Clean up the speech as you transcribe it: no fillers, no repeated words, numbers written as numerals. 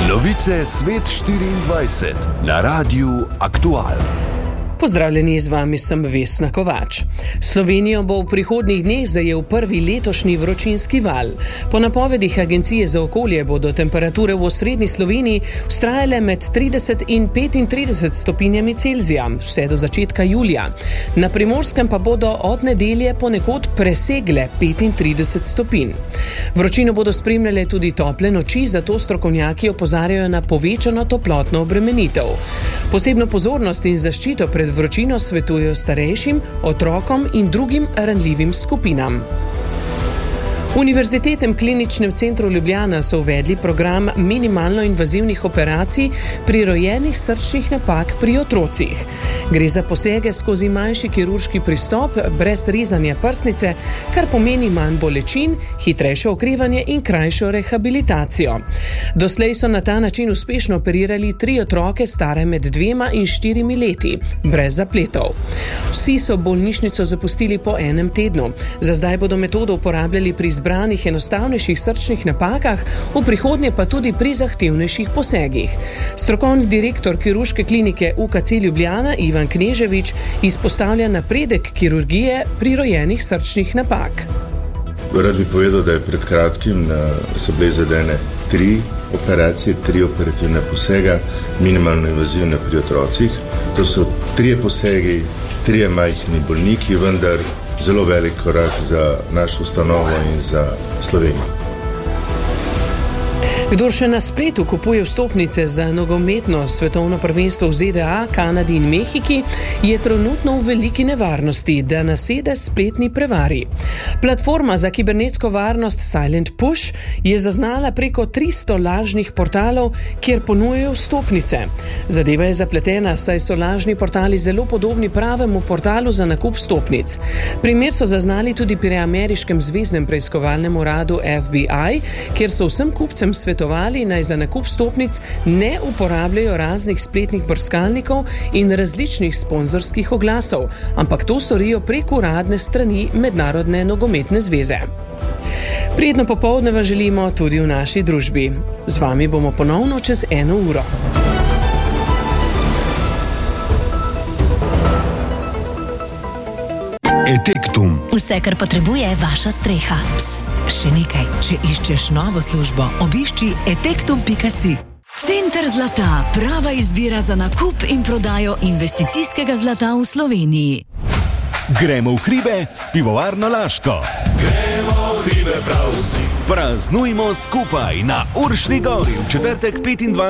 Novice Svet 24 na Radiu Aktual. Pozdravljeni, z vami sem Vesna Kovač. Slovenijo bo v prihodnjih dneh zajel prvi letošnji vročinski val. Po napovedih Agencije za okolje bodo temperature v osrednji Sloveniji vztrajale med 30 in 35 stopinjami Celzija, vse do začetka julija. Na Primorskem pa bodo od nedelje ponekod presegle 35 stopinj. Vročino bodo spremljale tudi tople noči, zato strokovnjaki opozarjajo na povečano toplotno obremenitev. Posebno pozornost in zaščito pred vročino svetujejo starejšim, otrokom in drugim ranljivim skupinam. V Univerzitetnem kliničnem centru Ljubljana so uvedli program minimalno invazivnih operacij pri rojenih srčnih napak pri otrocih. Gre za posege skozi manjši kirurški pristop brez rezanja prsnice, kar pomeni manj bolečin, hitrejše okrevanje in krajšo rehabilitacijo. Doslej so na ta način uspešno operirali 3 otroke stare med 2 in 4 leti, brez zapletov. Vsi so bolnišnico zapustili po enem tednu. Za zdaj bodo metodo uporabljali pri izbranih enostavnejših srčnih napakah, v prihodnje pa tudi pri zahtevnejših posegih. Strokovni direktor kirurške klinike UKC Ljubljana Ivan Kneževič izpostavlja napredek kirurgije pri rojenih srčnih napak. Rad bi povedal, da je pred kratkim so bile izvedene 3 operacije, 3 operativne posega, minimalno invazivne pri otrocih. To so 3 posegi, 3 majhni bolniki, vendar zelo velik korak za našo ustanovo in za Slovenijo. Kdor še na spletu kupuje vstopnice za nogometno svetovno prvenstvo v ZDA, Kanadi in Mehiki, je trenutno v veliki nevarnosti, da nasede spletni prevari. Platforma za kibernetsko varnost Silent Push je zaznala preko 300 lažnih portalov, kjer ponujajo vstopnice. Zadeva je zapletena, saj so lažni portali zelo podobni pravemu portalu za nakup vstopnic. Primer so zaznali tudi pri ameriškem zveznem preiskovalnem uradu FBI, kjer so vsem kupcem svetovali, naj za nakup vstopnic ne uporabljajo raznih spletnih brskalnikov in različnih sponzorskih oglasov, ampak to storijo prek uradne strani Mednarodne nogometne zveze. Prijetno popoldne vam želimo tudi v naši družbi. Z vami bomo ponovno čez 1 uro. Etektum. Vse, kar potrebuje vaša streha. Psst, še nekaj. Če iščeš novo službo, obišči etektum.si. Center zlata. Prava izbira za nakup in prodajo investicijskega zlata v Sloveniji. Gremo v hribe s pivovarno Laško. Gremo v hribe prav vsi. Praznujmo skupaj na Uršni gori v četrtek 25.